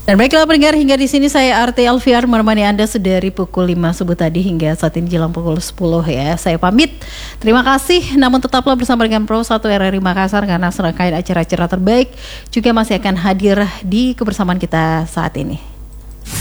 Dan baiklah pendengar, hingga di sini saya Arti Alfiar menemani Anda dari pukul 5 subuh tadi hingga saat ini jelang pukul 10 ya. Saya pamit. Terima kasih. Namun tetaplah bersama dengan Pro 1 RRI Makassar karena serangkaian acara-acara terbaik juga masih akan hadir di kebersamaan kita saat ini.